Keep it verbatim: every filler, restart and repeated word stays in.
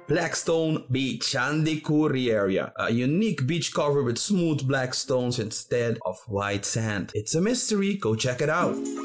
Blackstone Beach, Chandikuri area. A unique beach covered with smooth black stones instead of white sand. It's a mystery, go check it out.